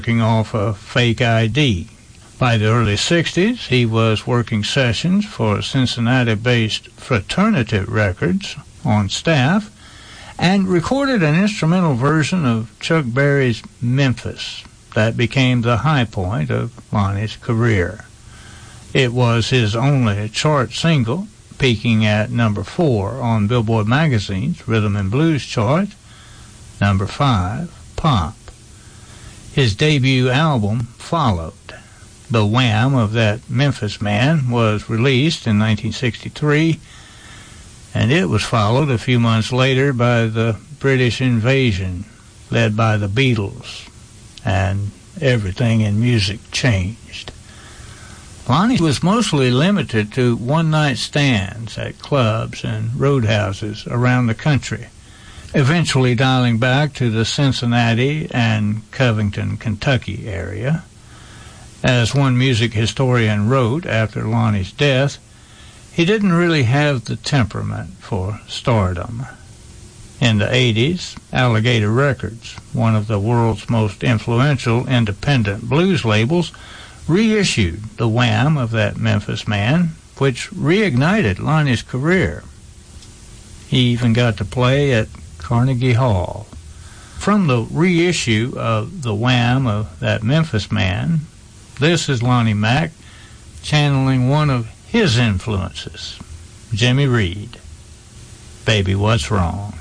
working off a fake ID. By the early 60s, he was working sessions for Cincinnati-based Fraternity Records on staff and recorded an instrumental version of Chuck Berry's Memphis that became the high point of Lonnie's career. It was his only chart single, peaking at number 4 on Billboard magazine's Rhythm and Blues chart, number 5, Pop. His debut album followed. The Wham of That Memphis Man was released in 1963, and it was followed a few months later by the British Invasion, led by the Beatles, and everything in music changed. Lonnie was mostly limited to one-night stands at clubs and roadhouses around the country, eventually dialing back to the Cincinnati and Covington, Kentucky area. As one music historian wrote after Lonnie's death, he didn't really have the temperament for stardom. In the 80s, Alligator Records, one of the world's most influential independent blues labels, reissued The Wham of That Memphis Man, which reignited Lonnie's career. He even got to play at Carnegie Hall. From the reissue of The Wham of That Memphis Man, this is Lonnie Mack channeling one of his influences, Jimmy Reed. Baby, What's Wrong?